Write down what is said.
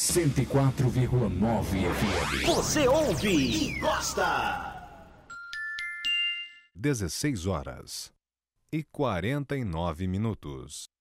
104,9 FM. Você ouve e gosta. 16 horas e 49 minutos.